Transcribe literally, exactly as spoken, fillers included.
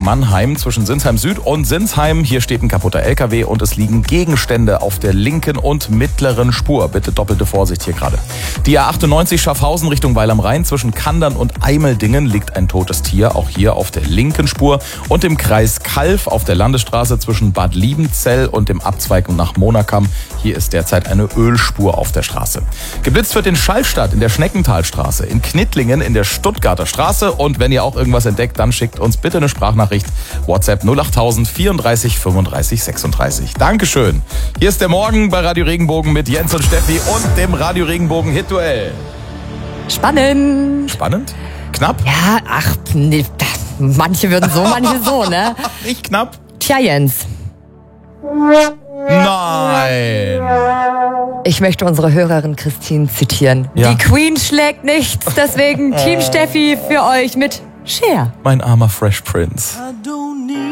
Mannheim zwischen Sinsheim Süd und Sinsheim. Hier steht ein kaputter L K W und es liegen Gegenstände auf der linken und mittleren Spur. Bitte doppelte Vorsicht hier gerade. Die A achtundneunzig Schaffhausen Richtung Weil am Rhein zwischen Kandern und Eimeldingen liegt ein totes Tier, auch hier auf der linken Spur. Und im Kreis Calw auf der Landesstraße zwischen Bad Liebenzell und dem Abzweig nach Monakam. Hier ist derzeit eine Ölspur auf der Straße. Geblitzt wird in Schallstadt in der Schneckentalstraße, in Knittlingen in der Stuttgarter Straße. Und wenn ihr auch irgendwas entdeckt, dann schickt uns bitte eine Sprachnachricht. WhatsApp null achttausend vierunddreißig fünfunddreißig sechsunddreißig. Dankeschön. Hier ist der Morgen bei Radio Regenbogen mit Jens und Steffi und dem Radio Regenbogen Hit-Duell. Spannend. Spannend? Knapp? Ja, ach, nee, manche würden so, manche so, ne? Nicht knapp? Tja, Jens. Nein. Ich möchte unsere Hörerin Christine zitieren. Ja. Die Queen schlägt nichts, deswegen Team Steffi für euch mit Cher. Mein armer Fresh Prince.